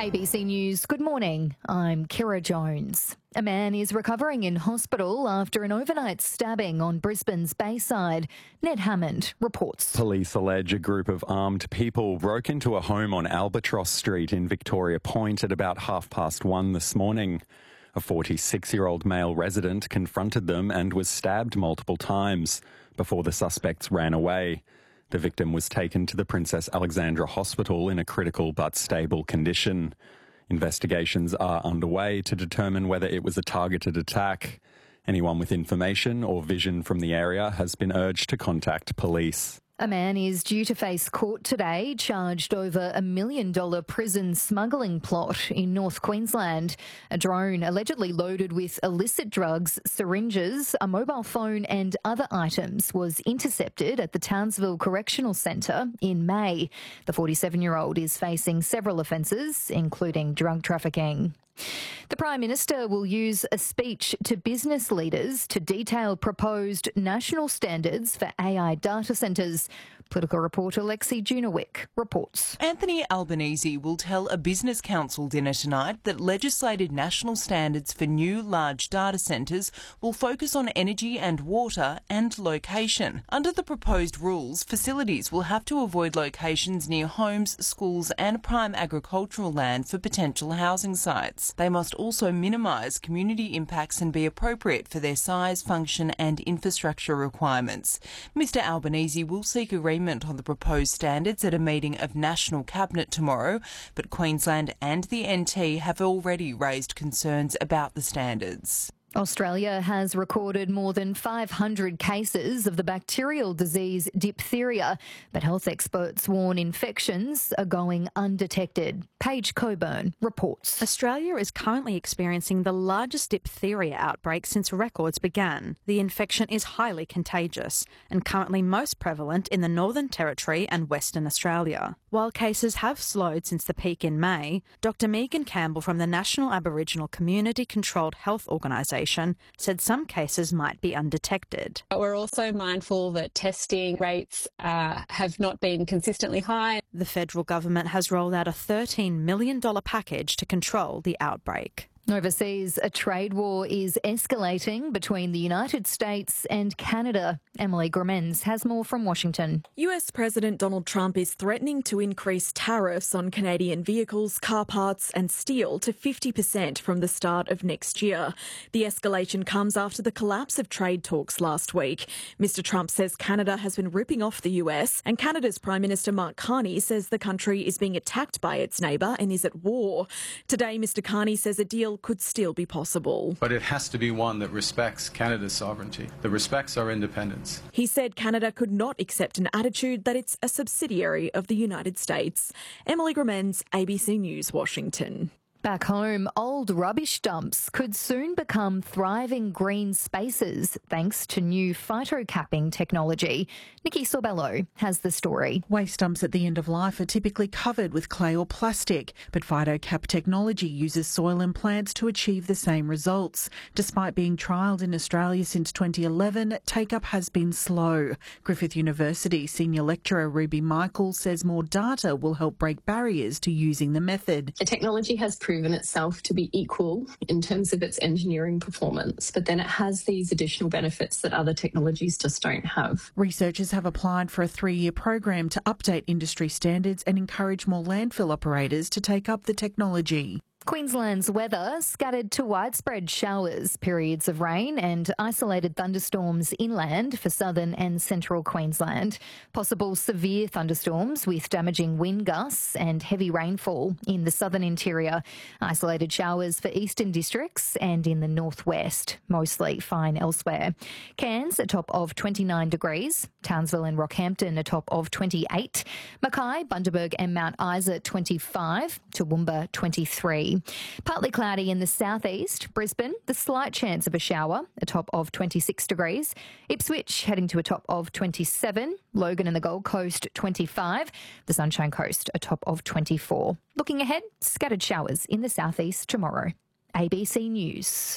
ABC News, good morning. I'm Kira Jones. A man is recovering in hospital after an overnight stabbing on Brisbane's Bayside. Ned Hammond reports. Police allege a group of armed people broke into a home on Albatross Street in Victoria Point at about 1:30 this morning. A 46-year-old male resident confronted them and was stabbed multiple times before the suspects ran away. The victim was taken to the Princess Alexandra Hospital in a critical but stable condition. Investigations are underway to determine whether it was a targeted attack. Anyone with information or vision from the area has been urged to contact police. A man is due to face court today, charged over $1 million prison smuggling plot in North Queensland. A drone allegedly loaded with illicit drugs, syringes, a mobile phone and other items was intercepted at the Townsville Correctional Centre in May. The 47-year-old is facing several offences, including drug trafficking. The Prime Minister will use a speech to business leaders to detail proposed national standards for AI data centres. Political reporter Lexi Junowick reports. Anthony Albanese will tell a Business Council dinner tonight that legislated national standards for new large data centres will focus on energy and water and location. Under the proposed rules, facilities will have to avoid locations near homes, schools and prime agricultural land for potential housing sites. They must also minimise community impacts and be appropriate for their size, function and infrastructure requirements. Mr Albanese will seek agreement on the proposed standards at a meeting of National Cabinet tomorrow, but Queensland and the NT have already raised concerns about the standards. Australia has recorded more than 500 cases of the bacterial disease diphtheria, but health experts warn infections are going undetected. Paige Coburn reports. Australia is currently experiencing the largest diphtheria outbreak since records began. The infection is highly contagious and currently most prevalent in the Northern Territory and Western Australia. While cases have slowed since the peak in May, Dr Megan Campbell from the National Aboriginal Community Controlled Health Organisation said some cases might be undetected. We're also mindful that testing rates have not been consistently high. The federal government has rolled out a $13 million package to control the outbreak. Overseas, a trade war is escalating between the United States and Canada. Emily Gremens has more from Washington. US President Donald Trump is threatening to increase tariffs on Canadian vehicles, car parts and steel to 50% from the start of next year. The escalation comes after the collapse of trade talks last week. Mr Trump says Canada has been ripping off the US, and Canada's Prime Minister Mark Carney says the country is being attacked by its neighbour and is at war. Today, Mr Carney says a deal could still be possible. But it has to be one that respects Canada's sovereignty, that respects our independence. He said Canada could not accept an attitude that it's a subsidiary of the United States. Emily Gremens, ABC News, Washington. Back home, old rubbish dumps could soon become thriving green spaces thanks to new phytocapping technology. Nikki Sorbello has the story. Waste dumps at the end of life are typically covered with clay or plastic, but phytocap technology uses soil and plants to achieve the same results. Despite being trialled in Australia since 2011, take-up has been slow. Griffith University senior lecturer Ruby Michael says more data will help break barriers to using the method. The technology has proven itself to be equal in terms of its engineering performance, but then it has these additional benefits that other technologies just don't have. Researchers have applied for a 3-year program to update industry standards and encourage more landfill operators to take up the technology. Queensland's weather scattered to widespread showers, periods of rain and isolated thunderstorms inland for southern and central Queensland. Possible severe thunderstorms with damaging wind gusts and heavy rainfall in the southern interior. Isolated showers for eastern districts and in the northwest. Mostly fine elsewhere. Cairns a top of 29 degrees. Townsville and Rockhampton a top of 28. Mackay, Bundaberg and Mount Isa 25. Toowoomba 23. Partly cloudy in the southeast. Brisbane, the slight chance of a shower, a top of 26 degrees. Ipswich heading to a top of 27. Logan and the Gold Coast 25. The Sunshine Coast a top of 24. Looking ahead, scattered showers in the southeast tomorrow. ABC News.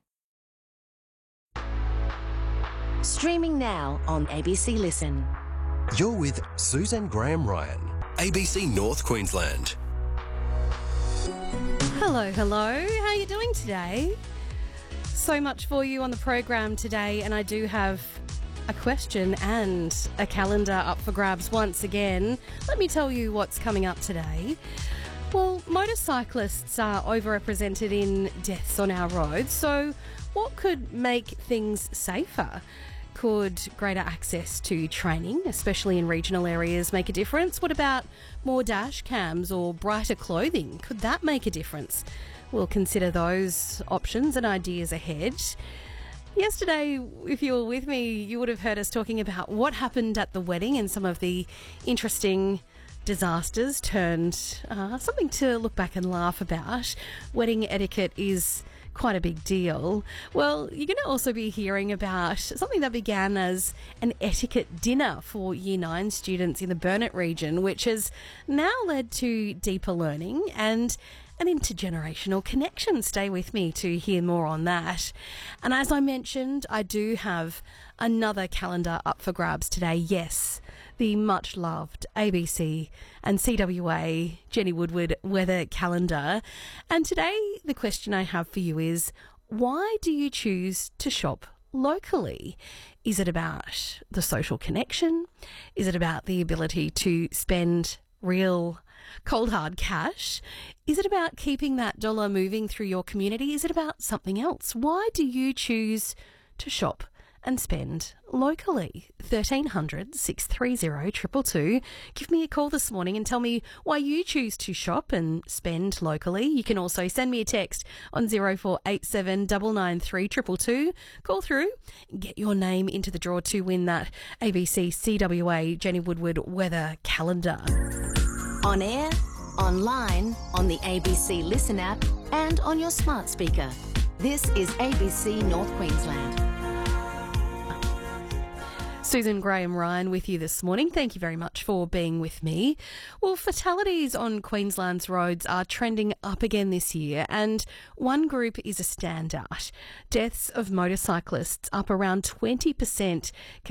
Streaming now on ABC Listen. You're with Susan Graham Ryan, ABC North Queensland. Hello. How are you doing today? So much for you on the program today, and I do have a question and a calendar up for grabs once again. Let me tell you what's coming up today. Well, motorcyclists are overrepresented in deaths on our roads, so what could make things safer? Could greater access to training, especially in regional areas, make a difference? What about more dash cams or brighter clothing? Could that make a difference? We'll consider those options and ideas ahead. Yesterday, if you were with me, you would have heard us talking about what happened at the wedding and some of the interesting disasters turned something to look back and laugh about. Wedding etiquette is quite a big deal. Well, you're going to also be hearing about something that began as an etiquette dinner for Year 9 students in the Burnett region, which has now led to deeper learning and an intergenerational connection. Stay with me to hear more on that. And as I mentioned, I do have another calendar up for grabs today. Yes, the much loved ABC and CWA Jenny Woodward weather calendar. And today the question I have for you is, why do you choose to shop locally? Is it about the social connection? Is it about the ability to spend real cold hard cash? Is it about keeping that dollar moving through your community? Is it about something else? Why do you choose to shop and spend locally? 1300 630 222. Give me a call this morning and tell me why you choose to shop and spend locally. You can also send me a text on 0487 993 222. Call through, get your name into the draw to win that ABC CWA Jenny Woodward weather calendar. On air, online, on the ABC Listen app and on your smart speaker. This is ABC North Queensland. Susan Graham-Ryan with you this morning. Thank you very much for being with me. Well, fatalities on Queensland's roads are trending up again this year, and one group is a standout. Deaths of motorcyclists up around 20%